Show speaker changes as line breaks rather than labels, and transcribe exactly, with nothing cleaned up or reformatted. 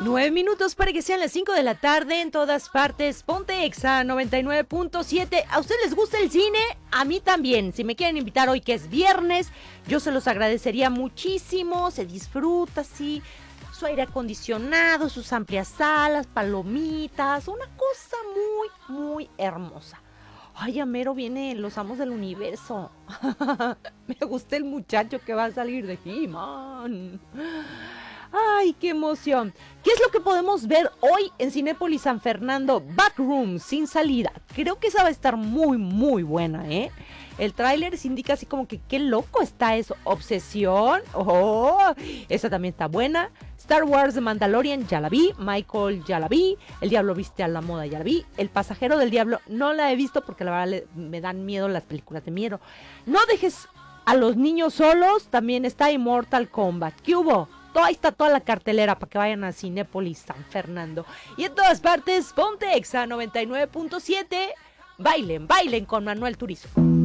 Nueve minutos para que sean las cinco de la tarde en todas partes. Ponte Exa noventa y nueve punto siete. ¿A ustedes les gusta el cine? A mí también. Si me quieren invitar hoy que es viernes, yo se los agradecería muchísimo. Se disfruta así, su aire acondicionado, sus amplias salas, palomitas, una cosa muy, muy hermosa. Ay, ya mero vienen los amos del universo. Me gusta el muchacho que va a salir de He-Man. ¡Ay, qué emoción! ¿Qué es lo que podemos ver hoy en Cinépolis San Fernando? Backroom, sin salida. Creo que esa va a estar muy, muy buena, ¿eh? El tráiler se indica así como que qué loco está eso. Obsesión, ¡oh! Esa también está buena. Star Wars The Mandalorian, ya la vi. Michael, ya la vi. El Diablo Viste a la Moda, ya la vi. El Pasajero del Diablo, no la he visto porque la verdad le, me dan miedo las películas de miedo. No dejes a los niños solos, también está Immortal Kombat. ¿Qué hubo? Ahí está toda la cartelera para que vayan a Cinépolis San Fernando. Y en todas partes, ponte Exa noventa y nueve punto siete. Bailen, bailen con Manuel Turizo.